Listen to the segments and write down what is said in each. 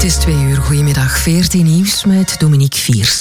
is 2:00. Goedemiddag. 14 nieuws met Dominique Viers.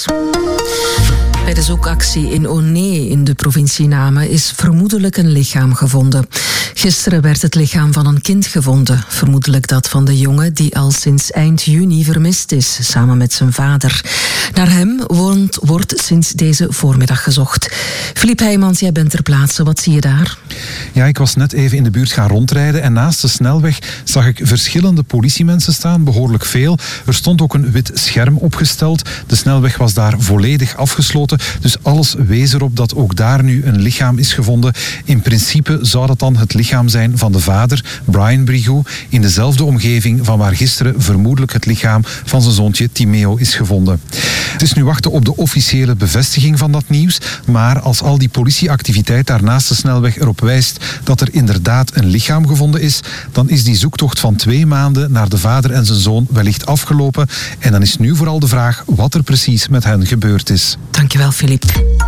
Bij de zoekactie in Oné in de provincie Namen is vermoedelijk een lichaam gevonden. Gisteren werd het lichaam van een kind gevonden. Vermoedelijk dat van de jongen die al sinds eind juni vermist is, samen met zijn vader. Naar hem wordt sinds deze voormiddag gezocht. Filip Heijmans, jij bent ter plaatse. Wat zie je daar? Ja, ik was net even in de buurt gaan rondrijden en naast de snelweg zag ik verschillende politiemensen staan, behoorlijk veel. Er stond ook een wit scherm opgesteld. De snelweg was daar volledig afgesloten. Dus alles wees erop dat ook daar nu een lichaam is gevonden. In principe zou dat dan het lichaam zijn van de vader, Brian Brigou, in dezelfde omgeving van waar gisteren vermoedelijk het lichaam van zijn zoontje Timeo is gevonden. Het is nu wachten op de officiële bevestiging van dat nieuws, maar als al die politieactiviteit daar naast de snelweg erop wijst dat er inderdaad een lichaam gevonden is, dan is die zoektocht van 2 maanden naar de vader en zijn zoon wellicht afgelopen. En dan is nu vooral de vraag wat er precies met hen gebeurd is. Dankjewel, Filip.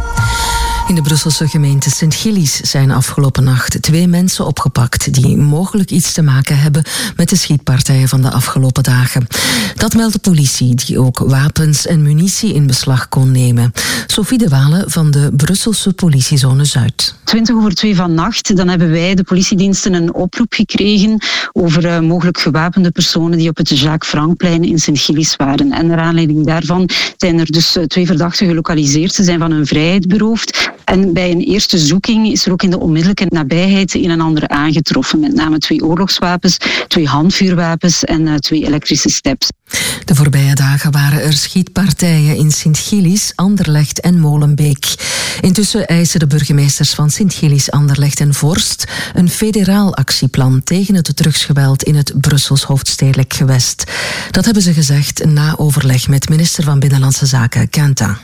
In de Brusselse gemeente Sint-Gillies zijn afgelopen nacht 2 mensen opgepakt die mogelijk iets te maken hebben met de schietpartijen van de afgelopen dagen. Dat meldt de politie, die ook wapens en munitie in beslag kon nemen. Sophie de Walen van de Brusselse politiezone Zuid. 2:20 vannacht, dan hebben wij, de politiediensten, een oproep gekregen over mogelijk gewapende personen die op het Jacques Francplein in Sint-Gillies waren. En naar aanleiding daarvan zijn er dus 2 verdachten gelokaliseerd. Ze zijn van hun vrijheid beroofd. En bij een eerste zoeking is er ook in de onmiddellijke nabijheid een en ander aangetroffen. Met name 2 oorlogswapens, 2 handvuurwapens en 2 elektrische steps. De voorbije dagen waren er schietpartijen in Sint-Gillies, Anderlecht en Molenbeek. Intussen eisen de burgemeesters van Sint-Gillies, Anderlecht en Vorst een federaal actieplan tegen het drugsgeweld in het Brussels hoofdstedelijk gewest. Dat hebben ze gezegd na overleg met minister van Binnenlandse Zaken Kenta.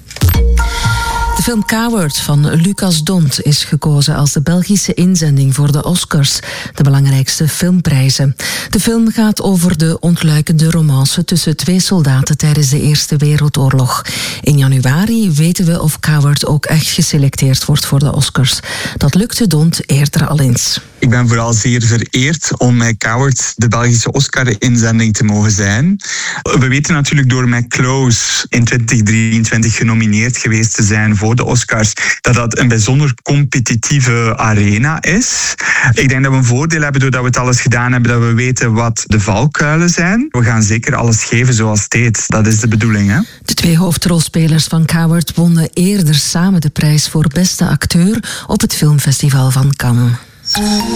De film Coward van Lucas Dont is gekozen als de Belgische inzending voor de Oscars, de belangrijkste filmprijzen. De film gaat over de ontluikende romance tussen 2 soldaten tijdens de Eerste Wereldoorlog. In januari weten we of Coward ook echt geselecteerd wordt voor de Oscars. Dat lukte Dont eerder al eens. Ik ben vooral zeer vereerd om met Coward de Belgische Oscar-inzending te mogen zijn. We weten natuurlijk door met Close in 2023 genomineerd geweest te zijn voor de Oscars, dat dat een bijzonder competitieve arena is. Ik denk dat we een voordeel hebben doordat we het alles gedaan hebben, dat we weten wat de valkuilen zijn. We gaan zeker alles geven zoals het heet. Dat is de bedoeling, hè? De 2 hoofdrolspelers van Coward wonnen eerder samen de prijs voor beste acteur op het filmfestival van Cannes.